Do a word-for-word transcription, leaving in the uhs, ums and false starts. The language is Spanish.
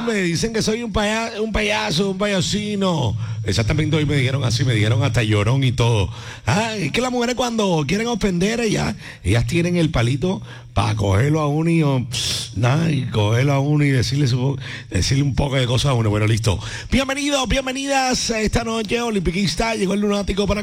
me dicen que soy un, paya, un payaso, un payasino. Exactamente, hoy me dijeron así, me dijeron hasta llorón y todo. Ah, es que las mujeres cuando quieren ofender, ellas, ellas tienen el palito para cogerlo a uno y, oh, nada, y cogerlo a uno y decirle, su, decirle un poco de cosas a uno. Bueno, listo. Bienvenidos, bienvenidas a esta noche olimpiquista. Llegó el lunático para